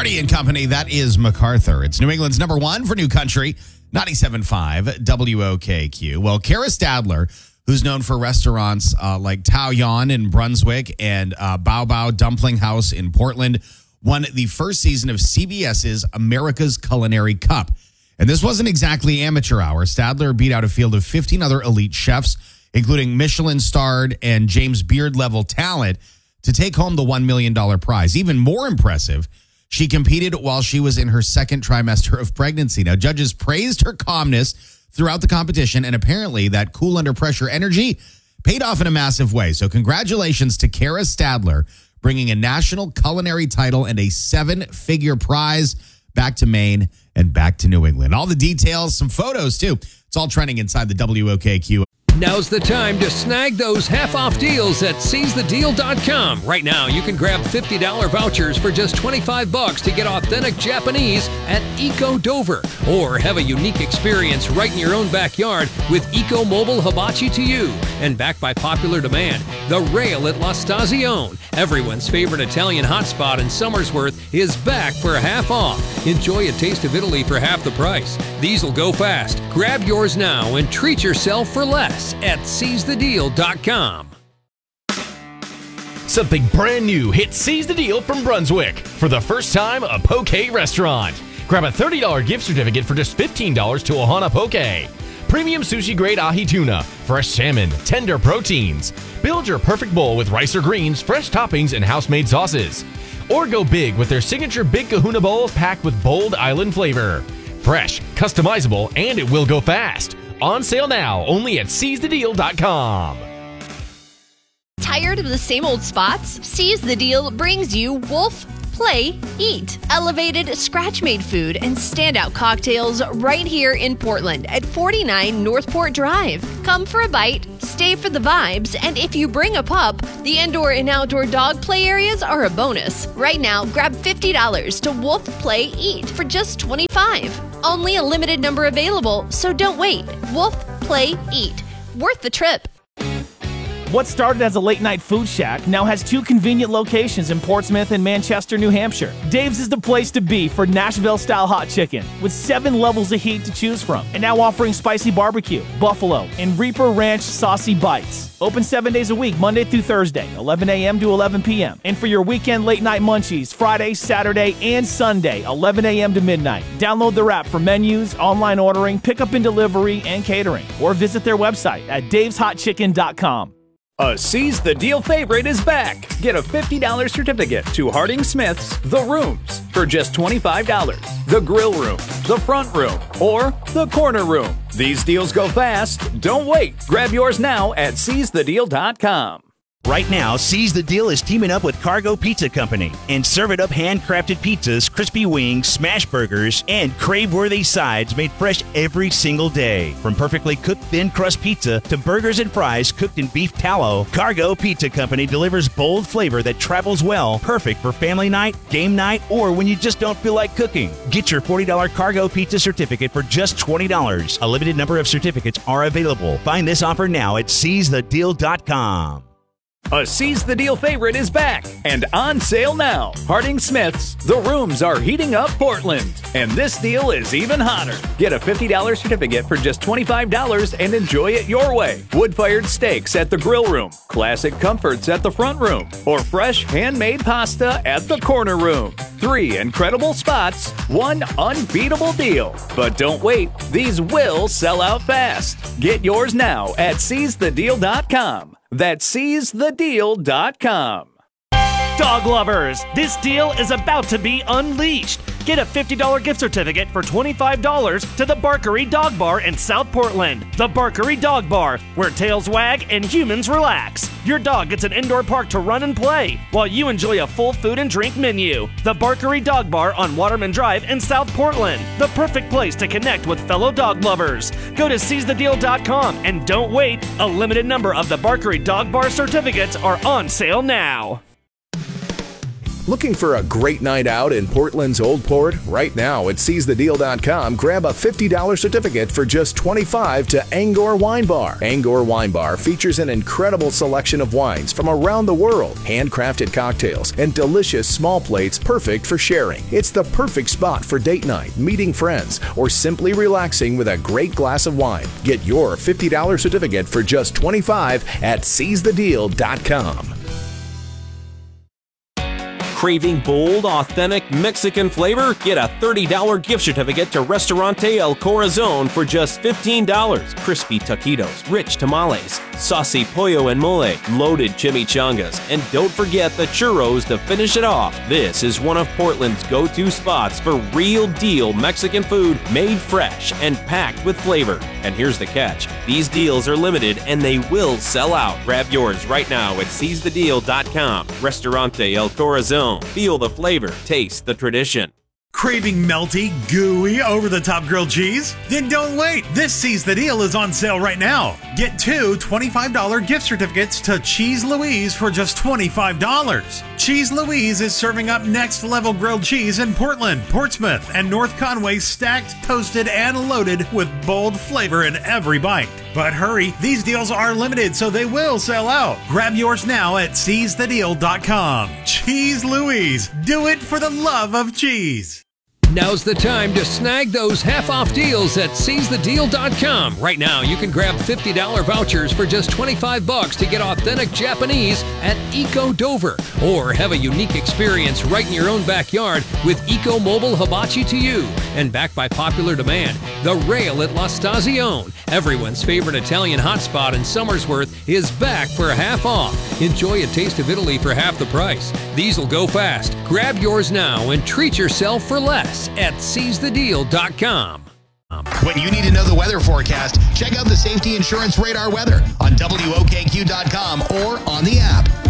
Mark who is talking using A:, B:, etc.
A: Marty and Company, that is MacArthur. It's New England's number one for New Country, 97.5 WOKQ. Well, Kara Stadler, who's known for restaurants like Tao Yan in Brunswick and Bao Bao Dumpling House in Portland, won the first season of CBS's America's Culinary Cup. And this wasn't exactly amateur hour. Stadler beat out a field of 15 other elite chefs, including Michelin-starred and James Beard-level talent, to take home the $1 million prize. Even more impressive, she competed while she was in her second trimester of pregnancy. Now, judges praised her calmness throughout the competition, and apparently that cool under pressure energy paid off in a massive way. So congratulations to Kara Stadler, bringing a national culinary title and a 7-figure prize back to Maine and back to New England. All the details, some photos too. It's all trending inside the WOKQ.
B: Now's the time to snag those half-off deals at seizethedeal.com. Right now, you can grab $50 vouchers for just $25 to get authentic Japanese at Eco Dover. Or have a unique experience right in your own backyard with Eco Mobile Hibachi to You. And backed by popular demand, The Rail at La Stazione. Everyone's favorite Italian hotspot in Somersworth is back for half off. Enjoy a taste of Italy for half the price. These will go fast. Grab yours now and treat yourself for less at seizethedeal.com.
C: Something brand new hit Seize the Deal from Brunswick. For the first time, a poke restaurant. Grab a $30 gift certificate for just $15 to Ohana Poke. Premium sushi-grade ahi tuna, fresh salmon, tender proteins. Build your perfect bowl with rice or greens, fresh toppings, and house-made sauces. Or go big with their signature Big Kahuna Bowls packed with bold island flavor. Fresh, customizable, and it will go fast. On sale now, only at seizethedeal.com.
D: Tired of the same old spots? Seize the Deal brings you Wolf Play, Eat. Elevated, scratch-made food and standout cocktails right here in Portland at 49 Northport Drive. Come for a bite, stay for the vibes, and if you bring a pup, the indoor and outdoor dog play areas are a bonus. Right now, grab $50 to Wolf Play, Eat for just $25. Only a limited number available, so don't wait. Wolf Play, Eat. Worth the trip.
E: What started as a late-night food shack now has 2 convenient locations in Portsmouth and Manchester, New Hampshire. Dave's is the place to be for Nashville-style hot chicken, with 7 levels of heat to choose from, and now offering spicy barbecue, buffalo, and Reaper Ranch saucy bites. Open 7 days a week, Monday through Thursday, 11 a.m. to 11 p.m. And for your weekend late-night munchies, Friday, Saturday, and Sunday, 11 a.m. to midnight. Download their app for menus, online ordering, pickup and delivery, and catering. Or visit their website at daveshotchicken.com.
F: A Seize the Deal favorite is back. Get a $50 certificate to Harding Smith's The Rooms for just $25. The Grill Room, the Front Room, or the Corner Room. These deals go fast. Don't wait. Grab yours now at seizethedeal.com.
G: Right now, Seize the Deal is teaming up with Cargo Pizza Company and Serve It Up handcrafted pizzas, crispy wings, smash burgers, and crave-worthy sides made fresh every single day. From perfectly cooked thin crust pizza to burgers and fries cooked in beef tallow, Cargo Pizza Company delivers bold flavor that travels well, perfect for family night, game night, or when you just don't feel like cooking. Get your $40 Cargo Pizza certificate for just $20. A limited number of certificates are available. Find this offer now at seizethedeal.com.
F: A Seize the Deal favorite is back and on sale now. Harding Smith's The Rooms are heating up Portland, and this deal is even hotter. Get a $50 certificate for just $25 and enjoy it your way. Wood-fired steaks at the Grill Room, classic comforts at the Front Room, or fresh handmade pasta at the Corner Room. 3 incredible spots, 1 unbeatable deal. But don't wait, these will sell out fast. Get yours now at seizethedeal.com. That's seizethedeal.com.
E: Dog lovers, this deal is about to be unleashed. Get a $50 gift certificate for $25 to the Barkery Dog Bar in South Portland. The Barkery Dog Bar, where tails wag and humans relax. Your dog gets an indoor park to run and play, while you enjoy a full food and drink menu. The Barkery Dog Bar on Waterman Drive in South Portland. The perfect place to connect with fellow dog lovers. Go to seizethedeal.com and don't wait. A limited number of the Barkery Dog Bar certificates are on sale now.
H: Looking for a great night out in Portland's Old Port? Right now at SeizeTheDeal.com, grab a $50 certificate for just $25 to Angor Wine Bar. Angor Wine Bar features an incredible selection of wines from around the world, handcrafted cocktails, and delicious small plates perfect for sharing. It's the perfect spot for date night, meeting friends, or simply relaxing with a great glass of wine. Get your $50 certificate for just $25 at SeizeTheDeal.com.
I: Craving bold, authentic Mexican flavor? Get a $30 gift certificate to Restaurante El Corazon for just $15. Crispy taquitos, rich tamales, saucy pollo and mole, loaded chimichangas, and don't forget the churros to finish it off. This is one of Portland's go-to spots for real deal Mexican food made fresh and packed with flavor. And here's the catch. These deals are limited and they will sell out. Grab yours right now at SeizeTheDeal.com. Restaurante El Corazon. Feel the flavor, taste the tradition.
J: Craving melty, gooey, over-the-top grilled cheese? Then don't wait. This Seize the Deal is on sale right now. Get two $25 gift certificates to Cheese Louise for just $25. Cheese Louise is serving up next-level grilled cheese in Portland, Portsmouth, and North Conway, stacked, toasted, and loaded with bold flavor in every bite. But hurry, these deals are limited, so they will sell out. Grab yours now at SeizeTheDeal.com. Cheese Louise. Do it for the love of cheese.
B: Now's the time to snag those half-off deals at SeizeTheDeal.com. Right now, you can grab $50 vouchers for just $25 to get authentic Japanese at Eco Dover. Or have a unique experience right in your own backyard with Eco Mobile Hibachi to You. And backed by popular demand, the Rail at La Stazione. Everyone's favorite Italian hotspot in Somersworth is back for half off. Enjoy a taste of Italy for half the price. These will go fast. Grab yours now and treat yourself for less at SeizeTheDeal.com.
A: When you need to know the weather forecast, check out the Safety Insurance Radar weather on WOKQ.com or on the app.